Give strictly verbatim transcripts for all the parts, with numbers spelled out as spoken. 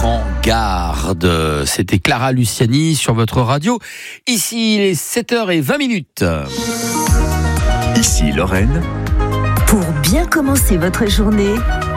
prends garde. C'était Clara Luciani sur votre radio. Ici, il est sept heures vingt minutes. Ici Lorraine. Pour bien commencer votre journée,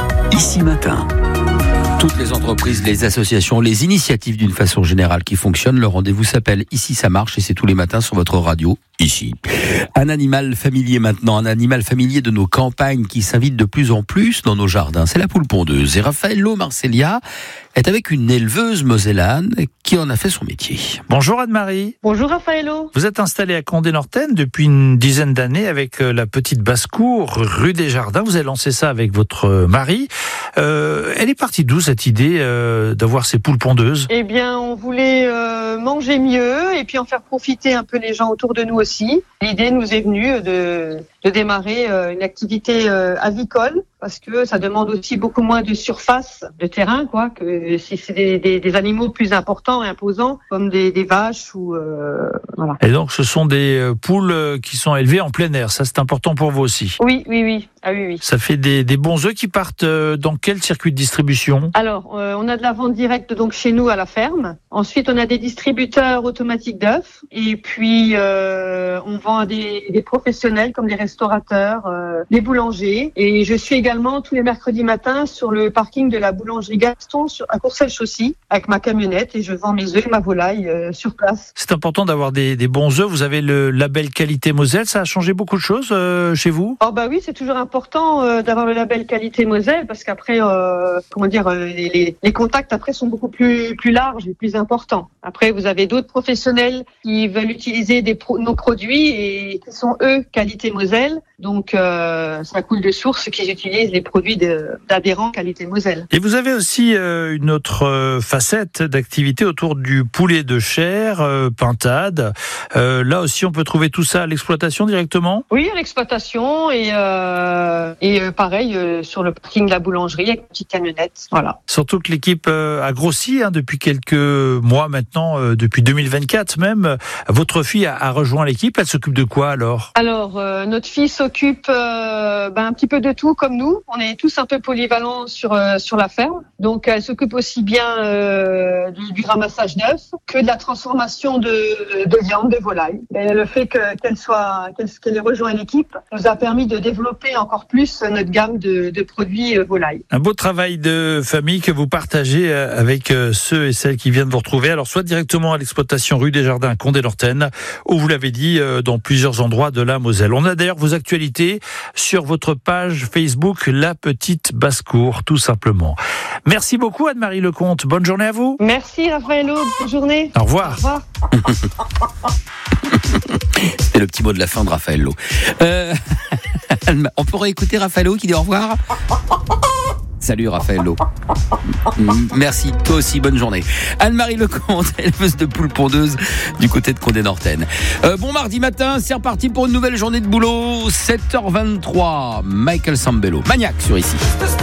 Ici Matin. Toutes les entreprises, les associations, les initiatives d'une façon générale qui fonctionnent, le rendez-vous s'appelle Ici ça marche et c'est tous les matins sur votre radio, ici. Un animal familier maintenant, un animal familier de nos campagnes qui s'invite de plus en plus dans nos jardins, c'est la poule pondeuse. Et Raffaello Marcellia est avec une éleveuse mosellane qui en a fait son métier. Bonjour Anne-Marie. Bonjour Raffaello. Vous êtes installée à Condé-Northen depuis une dizaine d'années avec la petite basse-cour, rue des Jardins. Vous avez lancé ça avec votre mari. Euh, elle est partie d'où cette idée euh, d'avoir ces poules pondeuses ? Eh bien, on voulait euh, manger mieux et puis en faire profiter un peu les gens autour de nous aussi. L'idée nous est venue de, de démarrer euh, une activité euh, avicole parce que ça demande aussi beaucoup moins de surface de terrain, quoi, que si c'est des, des, des animaux plus importants et imposants comme des, des vaches ou euh, voilà. Et donc, ce sont des poules qui sont élevées en plein air. Ça, c'est important pour vous aussi. Oui, oui, oui. Ah oui, oui. Ça fait des, des bons œufs qui partent dans quel circuit de distribution ? Alors, euh, on a de la vente directe donc chez nous à la ferme. Ensuite, on a des distributeurs automatiques d'œufs. Et puis, euh, on vend à des, des professionnels comme des restaurateurs, euh, des boulangers. Et je suis également tous les mercredis matins sur le parking de la boulangerie Gaston sur, à Courcelles-Chaussy avec ma camionnette et je vends mes œufs et ma volaille euh, sur place. C'est important d'avoir des, des bons œufs. Vous avez le label qualité Moselle. Ça a changé beaucoup de choses euh, chez vous ? Oh bah oui, c'est toujours important euh, d'avoir le label qualité Moselle parce qu'après, euh, comment dire, euh, les, les, les contacts après sont beaucoup plus plus larges et plus importants. Après, vous avez d'autres professionnels qui veulent utiliser des pro- nos produits et qui sont eux qualité Moselle. Donc, euh, ça coule de source qu'ils utilisent les produits de, d'adhérents qualité Moselle. Et vous avez aussi euh, une autre euh, facette d'activité autour du poulet de chair, euh, pintade. Euh, là aussi, on peut trouver tout ça à l'exploitation directement ? Oui, à l'exploitation et euh, et euh, pareil euh, sur le parking de la boulangerie avec une petite camionnette. Voilà. Surtout que l'équipe euh, a grossi hein, depuis quelques mois maintenant, euh, depuis deux mille vingt-quatre même. Votre fille a, a rejoint l'équipe. Elle s'occupe de quoi alors ? Alors, euh, notre fille s'occupe euh, ben, un petit peu de tout comme nous. On est tous un peu polyvalents sur euh, sur la ferme. Donc, elle s'occupe aussi bien euh, du, du ramassage d'œufs que de la transformation de, de viande, de volaille. Et le fait que, qu'elle soit qu'elle, qu'elle ait rejoint l'équipe nous a permis de développer encore plus notre gamme de, de produits euh, volaille. Un beau travail de famille que vous partagez avec ceux et celles qui viennent vous retrouver. Alors, soit directement à l'exploitation rue des Jardins, Condé-Northen, ou vous l'avez dit, dans plusieurs endroits de la Moselle. On a d'ailleurs vos actualités sur votre page Facebook La Petite Basse-Cour, tout simplement. Merci beaucoup Anne-Marie Lecomte. Bonne journée à vous. Merci Raffaello. Bonne journée. Au revoir. Au revoir. C'était le petit mot de la fin de Raffaello. Euh, on pourrait écouter Raffaello qui dit au revoir. Salut Raffaello. Merci, toi aussi, bonne journée. Anne-Marie Lecomte, éleveuse de poules pondeuses du côté de Condé-Northen. Euh, bon mardi matin, c'est reparti pour une nouvelle journée de boulot. sept heures vingt-trois, Michael Sambello, Maniac sur Ici.